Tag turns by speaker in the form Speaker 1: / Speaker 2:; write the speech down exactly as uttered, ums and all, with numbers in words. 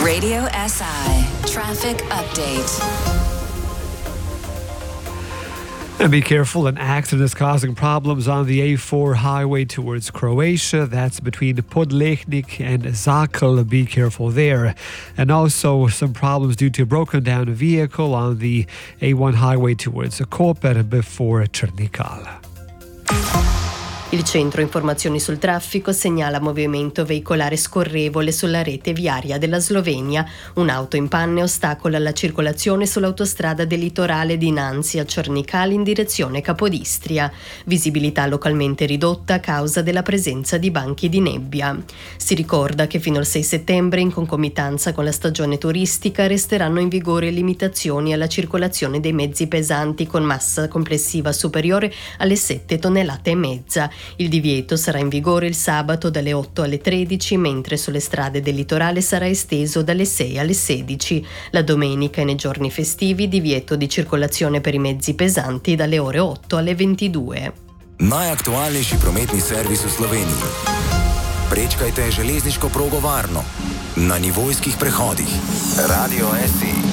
Speaker 1: Radio S I Traffic Update.
Speaker 2: And be careful, an accident is causing problems on the A four highway towards Croatia. That's between Podlechnik and Zakal. Be careful there. And also some problems due to a broken down vehicle on the A one highway towards Koper before Cernikal.
Speaker 3: Il centro informazioni sul traffico segnala movimento veicolare scorrevole sulla rete viaria della Slovenia. Un'auto in panne ostacola la circolazione sull'autostrada del litorale dinanzi a Cernikal in direzione Capodistria. Visibilità localmente ridotta a causa della presenza di banchi di nebbia. Si ricorda che fino al sei settembre, in concomitanza con la stagione turistica, resteranno in vigore limitazioni alla circolazione dei mezzi pesanti con massa complessiva superiore alle sette tonnellate e mezza. Il divieto sarà in vigore il sabato dalle otto alle tredici, mentre sulle strade del litorale sarà esteso dalle sei alle sedici. La domenica e nei giorni festivi divieto di circolazione per i mezzi pesanti dalle ore otto alle ventidue.
Speaker 4: Najaktualnejši prometni servis v Sloveniji. Prečkajte železniško progo varno. Na nivojskih prehodih. Radio S I.